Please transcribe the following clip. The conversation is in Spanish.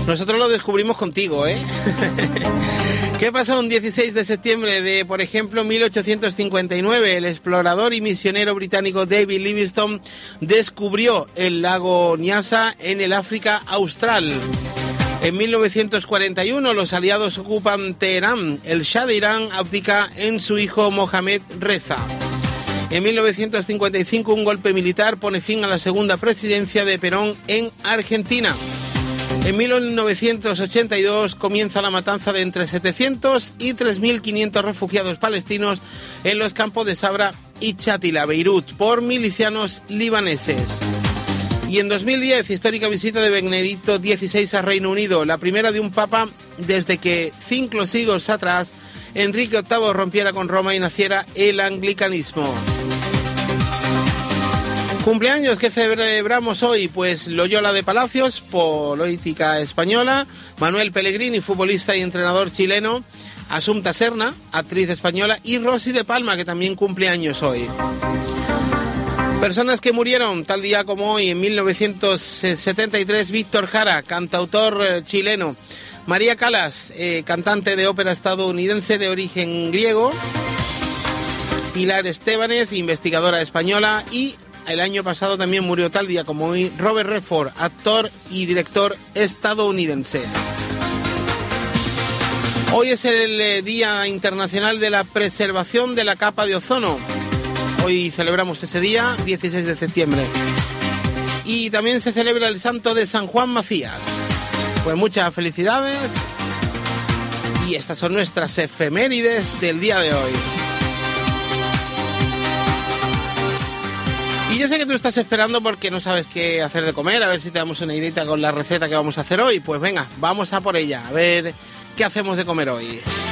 Nosotros lo descubrimos contigo, ¿eh? ¿Qué pasó un 16 de septiembre de, por ejemplo, 1859? El explorador y misionero británico David Livingstone descubrió el lago Nyasa en el África Austral. En 1941 los aliados ocupan Teherán. El Shah de Irán abdica en su hijo Mohammad Reza. En 1955 un golpe militar pone fin a la segunda presidencia de Perón en Argentina. En 1982 comienza la matanza de entre 700 y 3.500 refugiados palestinos en los campos de Sabra y Chátila, Beirut, por milicianos libaneses. Y en 2010, histórica visita de Benedicto XVI a Reino Unido, la primera de un papa desde que 5 siglos atrás Enrique VIII rompiera con Roma y naciera el anglicanismo. Cumpleaños que celebramos hoy, pues Loyola de Palacios, política española, Manuel Pellegrini, futbolista y entrenador chileno, Asunta Serna, actriz española, y Rosy de Palma, que también cumple años hoy. Personas que murieron tal día como hoy, en 1973, Víctor Jara, cantautor chileno, María Callas, cantante de ópera estadounidense de origen griego, Pilar Estébanez, investigadora española, y el año pasado también murió tal día como hoy Robert Redford, actor y director estadounidense. Hoy es el Día Internacional de la Preservación de la Capa de Ozono. Hoy celebramos ese día, 16 de septiembre. Y también se celebra el santo de San Juan Macías. Pues muchas felicidades. Y estas son nuestras efemérides del día de hoy. Y yo sé que tú estás esperando porque no sabes qué hacer de comer, a ver si te damos una idea con la receta que vamos a hacer hoy. Pues venga, vamos a por ella, a ver qué hacemos de comer hoy.